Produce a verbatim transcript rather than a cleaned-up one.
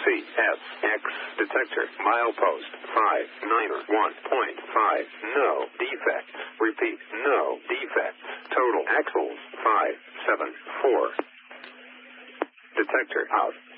C S X detector milepost five nine one point five. No defects. Repeat, no defects. Total axles five seven four. Detector out.